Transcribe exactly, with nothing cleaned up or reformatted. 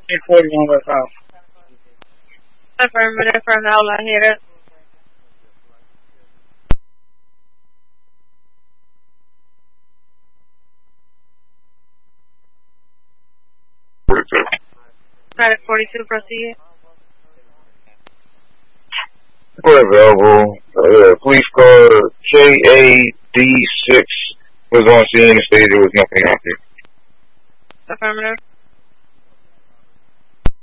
eight forty-one West House. Affirmative for Howla, hit it. forty-two. Medic forty-two, proceed. We're available. Uh, police car K A D six was on scene and stated there was nothing out there. Affirmative.